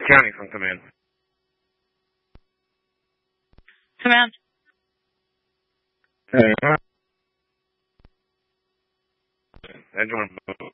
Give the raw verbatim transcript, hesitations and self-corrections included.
County from command. Command. Uh, I joined both.